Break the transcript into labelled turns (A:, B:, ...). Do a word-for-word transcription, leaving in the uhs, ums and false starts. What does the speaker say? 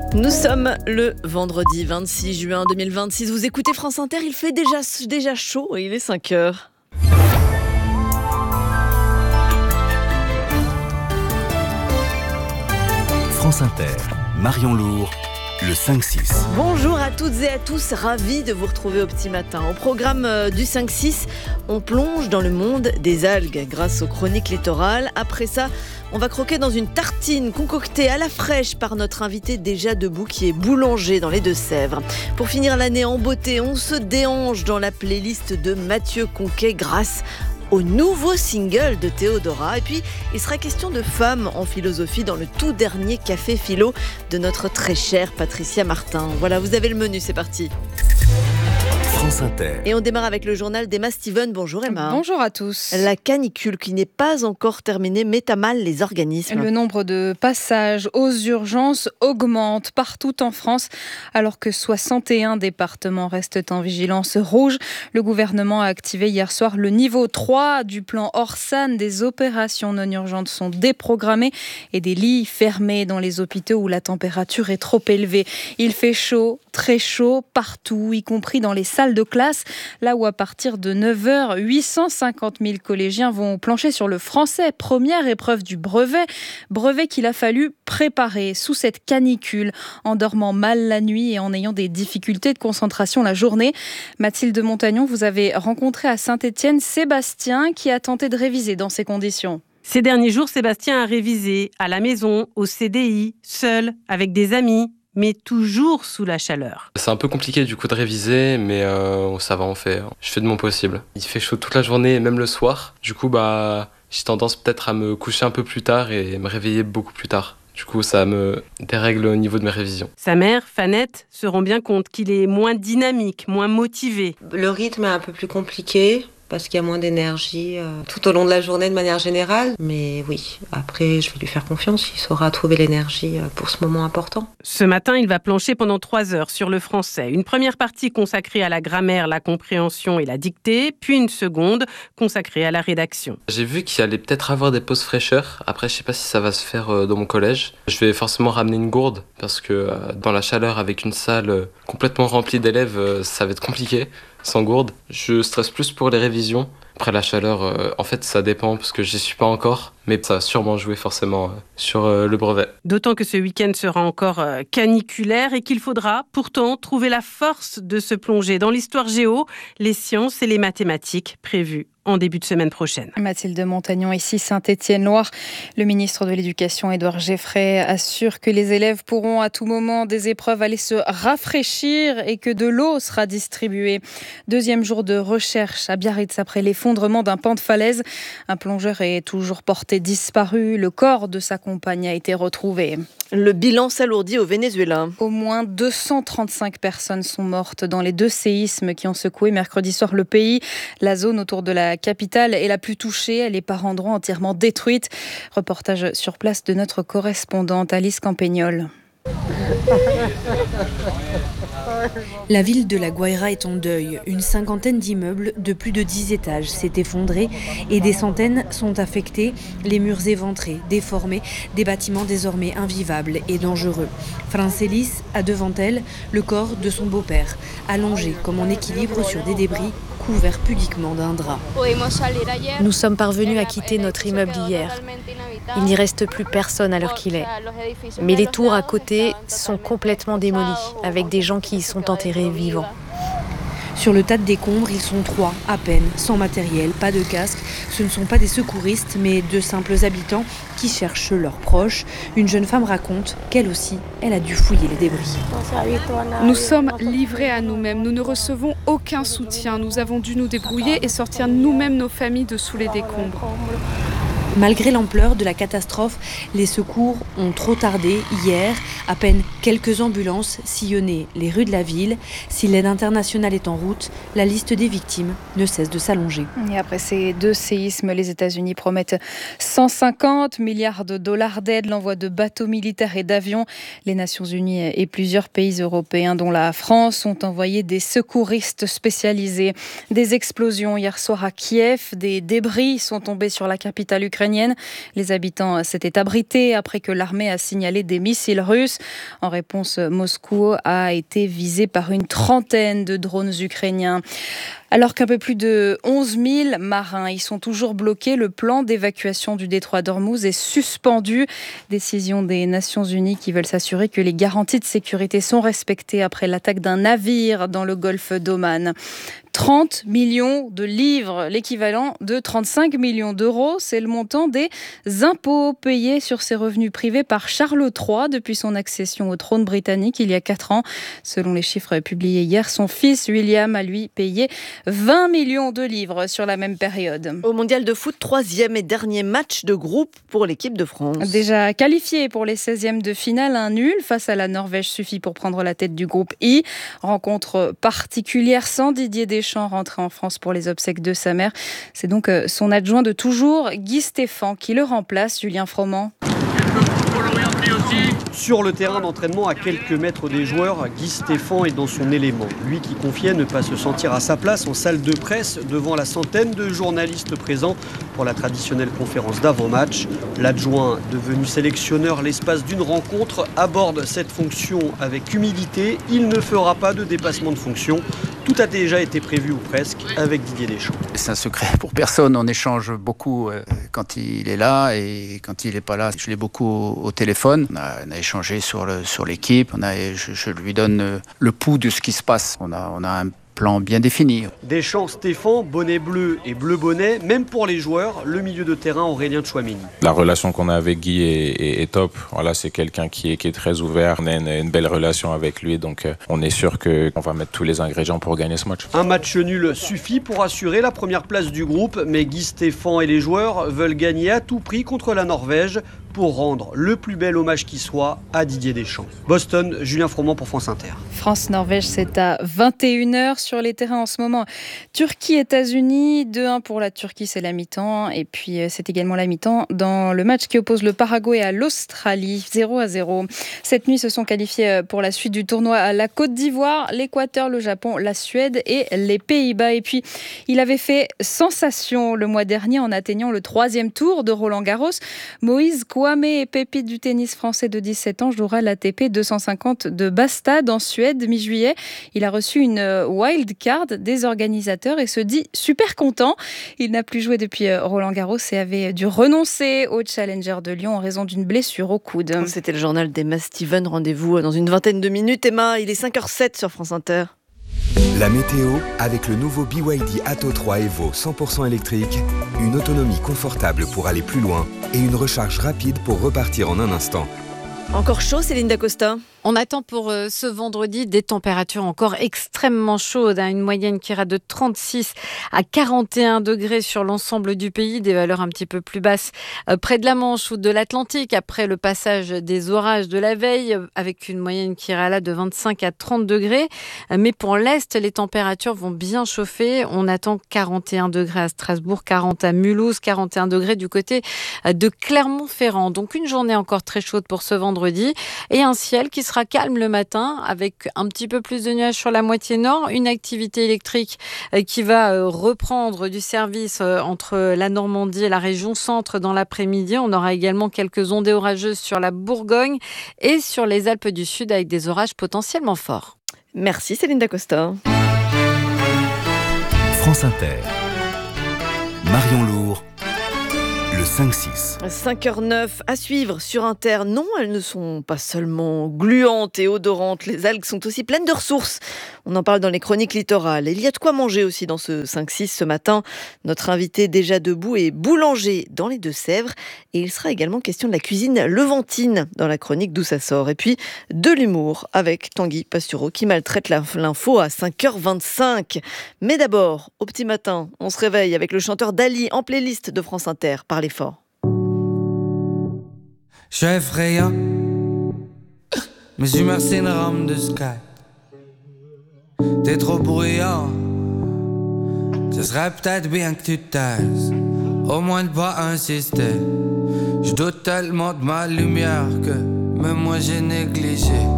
A: Nous sommes le vendredi vingt-six juin deux mille vingt-six. Vous écoutez France Inter, il fait déjà, déjà chaud et il est cinq heures.
B: France Inter, Marion Lourd, le cinq six.
A: Bonjour à toutes et à tous, ravi de vous retrouver au petit matin. Au programme du cinq six, on plonge dans le monde des algues grâce aux chroniques littorales. Après ça, on va croquer dans une tartine concoctée à la fraîche par notre invité déjà debout qui est boulanger dans les Deux-Sèvres. Pour finir l'année en beauté, on se déhanche dans la playlist de Mathieu Conquet grâce au nouveau single de Théodora. Et puis, il sera question de femmes en philosophie dans le tout dernier Café Philo de notre très chère Patricia Martin. Voilà, vous avez le menu, c'est parti.
B: France Inter.
A: Et on démarre avec le journal d'Emma Steven. Bonjour Emma.
C: Bonjour à tous.
A: La canicule qui n'est pas encore terminée met à mal les organismes.
C: Le nombre de passages aux urgences augmente partout en France alors que soixante et un départements restent en vigilance rouge. Le gouvernement a activé hier soir le niveau trois du plan Orsan. Des opérations non urgentes sont déprogrammées et des lits fermés dans les hôpitaux où la température est trop élevée. Il fait chaud, très chaud partout, y compris dans les salles de classe, là où à partir de neuf heures, huit cent cinquante mille collégiens vont plancher sur le français. Première épreuve du brevet, brevet qu'il a fallu préparer sous cette canicule, en dormant mal la nuit et en ayant des difficultés de concentration la journée. Mathilde Montagnon, vous avez rencontré à Saint-Étienne Sébastien qui a tenté de réviser dans ces conditions.
D: Ces derniers jours, Sébastien a révisé à la maison, au C D I, seul, avec des amis, mais toujours sous la chaleur.
E: C'est un peu compliqué du coup de réviser, mais euh, ça va, on fait. Je fais de mon possible. Il fait chaud toute la journée et même le soir. Du coup, bah, j'ai tendance peut-être à me coucher un peu plus tard et me réveiller beaucoup plus tard. Du coup, ça me dérègle au niveau de mes révisions.
D: Sa mère, Fanette, se rend bien compte qu'il est moins dynamique, moins motivé.
F: Le rythme est un peu plus compliqué, parce qu'il y a moins d'énergie euh, tout au long de la journée de manière générale. Mais oui, après, je vais lui faire confiance. Il saura trouver l'énergie pour ce moment important.
D: Ce matin, il va plancher pendant trois heures sur le français. Une première partie consacrée à la grammaire, la compréhension et la dictée, puis une seconde consacrée à la rédaction.
E: J'ai vu qu'il allait peut-être avoir des pauses fraîcheur. Après, je sais pas si ça va se faire dans mon collège. Je vais forcément ramener une gourde, parce que dans la chaleur, avec une salle complètement remplie d'élèves, ça va être compliqué. Sans gourde, je stresse plus pour les révisions. Après la chaleur, euh, en fait ça dépend parce que j'y suis pas encore, mais ça va sûrement jouer forcément euh, sur euh, le brevet.
D: D'autant que ce week-end sera encore euh, caniculaire et qu'il faudra pourtant trouver la force de se plonger dans l'histoire géo, les sciences et les mathématiques prévues en début de semaine prochaine.
C: Mathilde Montagnon, ici Saint-Étienne-Loire. Le ministre de l'Éducation, Édouard Geoffrey, assure que les élèves pourront à tout moment des épreuves aller se rafraîchir et que de l'eau sera distribuée. Deuxième jour de recherche à Biarritz après l'effondrement d'un pan de falaise. Un plongeur est toujours porté disparu. Le corps de sa compagne a été retrouvé.
A: Le bilan s'alourdit au Venezuela.
C: Au moins deux cent trente-cinq personnes sont mortes dans les deux séismes qui ont secoué mercredi soir le pays. La zone autour de la capitale est la plus touchée. Les parents d'endroits entièrement détruites. Reportage sur place de notre correspondante Alice Campagnol.
G: La ville de La Guaira est en deuil. Une cinquantaine d'immeubles de plus de dix étages s'est effondré et des centaines sont affectés, les murs éventrés, déformés, des bâtiments désormais invivables et dangereux. Francelis a devant elle le corps de son beau-père, allongé comme en équilibre sur des débris, couvert pudiquement d'un drap.
H: Nous sommes parvenus à quitter notre immeuble hier. Il n'y reste plus personne à l'heure qu'il est. Mais les tours à côté sont complètement démolies, avec des gens qui y sont enterrés vivants.
G: Sur le tas de décombres, ils sont trois, à peine, sans matériel, pas de casque. Ce ne sont pas des secouristes, mais de simples habitants qui cherchent leurs proches. Une jeune femme raconte qu'elle aussi, elle a dû fouiller les débris.
I: Nous sommes livrés à nous-mêmes. Nous ne recevons aucun soutien. Nous avons dû nous débrouiller et sortir nous-mêmes nos familles de sous les décombres.
G: Malgré l'ampleur de la catastrophe, les secours ont trop tardé hier. À peine quelques ambulances sillonnaient les rues de la ville. Si l'aide internationale est en route, la liste des victimes ne cesse de s'allonger.
C: Et après ces deux séismes, les États-Unis promettent cent cinquante milliards de dollars d'aide, l'envoi de bateaux militaires et d'avions. Les Nations Unies et plusieurs pays européens, dont la France, ont envoyé des secouristes spécialisés. Des explosions hier soir à Kiev, des débris sont tombés sur la capitale ukrainienne. ukrainienne. Les habitants s'étaient abrités après que l'armée a signalé des missiles russes. En réponse, Moscou a été visé par une trentaine de drones ukrainiens. Alors qu'un peu plus de onze mille marins y sont toujours bloqués, le plan d'évacuation du détroit d'Ormuz est suspendu. Décision des Nations Unies qui veulent s'assurer que les garanties de sécurité sont respectées après l'attaque d'un navire dans le golfe d'Oman. trente millions de livres, l'équivalent de trente-cinq millions d'euros. C'est le montant des impôts payés sur ses revenus privés par Charles trois depuis son accession au trône britannique il y a quatre ans. Selon les chiffres publiés hier, son fils William a lui payé vingt millions de livres sur la même période.
A: Au mondial de foot, troisième et dernier match de groupe pour l'équipe de France.
C: Déjà qualifié pour les seizièmes de finale, un nul face à la Norvège suffit pour prendre la tête du groupe I. Rencontre particulière sans Didier Deschamps, rentré en France pour les obsèques de sa mère. C'est donc son adjoint de toujours, Guy Stéphane, qui le remplace, Julien Froment.
J: Sur le terrain d'entraînement, à quelques mètres des joueurs, Guy Stéphane est dans son élément. Lui qui confiait ne pas se sentir à sa place en salle de presse devant la centaine de journalistes présents pour la traditionnelle conférence d'avant-match. L'adjoint, devenu sélectionneur l'espace d'une rencontre, aborde cette fonction avec humilité. Il ne fera pas de dépassement de fonction. Tout a déjà été prévu, ou presque, avec Didier Deschamps.
K: C'est un secret pour personne. On échange beaucoup quand il est là et quand il n'est pas là, je l'ai beaucoup au téléphone. On a, on a échangé sur, le, sur l'équipe. On a, je, je lui donne le pouls de ce qui se passe. On a, on a un plan bien défini.
J: Deschamps, Stéphane, bonnet bleu et bleu bonnet, même pour les joueurs, le milieu de terrain Aurélien Tchouaméni.
L: La relation qu'on a avec Guy est, est, est top. Voilà, c'est quelqu'un qui est, qui est très ouvert. On a une, une belle relation avec lui, donc euh, on est sûr qu'on va mettre tous les ingrédients pour gagner ce match.
J: Un match nul suffit pour assurer la première place du groupe, mais Guy Stéphane et les joueurs veulent gagner à tout prix contre la Norvège pour rendre le plus bel hommage qui soit à Didier Deschamps. Boston, Julien Froment pour France Inter.
C: France-Norvège, c'est à vingt et une heures sur les terrains en ce moment. Turquie-États-Unis, deux un pour la Turquie, c'est la mi-temps. Et puis, c'est également la mi-temps dans le match qui oppose le Paraguay à l'Australie, zéro à zéro. Cette nuit, se sont qualifiés pour la suite du tournoi à la Côte d'Ivoire, l'Équateur, le Japon, la Suède et les Pays-Bas. Et puis, il avait fait sensation le mois dernier en atteignant le troisième tour de Roland-Garros. Moïse Kouamé et pépite du tennis français de dix-sept ans jouera l'A T P deux cent cinquante de Bastad en Suède mi-juillet. Il a reçu une wild card des organisateurs et se dit super content. Il n'a plus joué depuis Roland-Garros et avait dû renoncer au Challenger de Lyon en raison d'une blessure au coude.
A: C'était le journal d'Emma Steven. Rendez-vous dans une vingtaine de minutes. Emma, il est cinq heures sept sur France Inter.
B: La météo avec le nouveau B Y D Atto trois Evo cent pour cent électrique, une autonomie confortable pour aller plus loin et une recharge rapide pour repartir en un instant.
A: Encore chaud, Céline Dacosta?
M: On attend pour euh, ce vendredi des températures encore extrêmement chaudes, hein, une moyenne qui ira de trente-six à quarante et un degrés sur l'ensemble du pays, des valeurs un petit peu plus basses euh, près de la Manche ou de l'Atlantique après le passage des orages de la veille, euh, avec une moyenne qui ira là de vingt-cinq à trente degrés. Euh, mais pour l'Est, les températures vont bien chauffer. On attend quarante et un degrés à Strasbourg, quarante à Mulhouse, quarante et un degrés du côté euh, de Clermont-Ferrand. Donc une journée encore très chaude pour ce vendredi et un ciel qui sera calme le matin avec un petit peu plus de nuages sur la moitié nord, une activité électrique qui va reprendre du service entre la Normandie et la région centre dans l'après-midi. On aura également quelques ondées orageuses sur la Bourgogne et sur les Alpes du Sud avec des orages potentiellement forts.
A: Merci Céline Dacosta.
B: France Inter. Marion Lourd. Le cinq six.
A: cinq heures neuf à suivre sur Inter. Non, elles ne sont pas seulement gluantes et odorantes. Les algues sont aussi pleines de ressources. On en parle dans les chroniques littorales. Il y a de quoi manger aussi dans ce cinq six ce matin. Notre invité déjà debout est boulanger dans les Deux-Sèvres. Et il sera également question de la cuisine levantine dans la chronique d'où ça sort. Et puis de l'humour avec Tanguy Pastureau qui maltraite l'info à cinq heures vingt-cinq. Mais d'abord, au petit matin, on se réveille avec le chanteur Dali en playlist de France Inter. Parlez fort.
N: Je suis effrayant. Mes humeurs c'est une rame de sky. T'es trop bruyant. Ce serait peut-être bien que tu te taises. Au moins de pas insister. Je doute tellement de ma lumière que même moi j'ai négligé.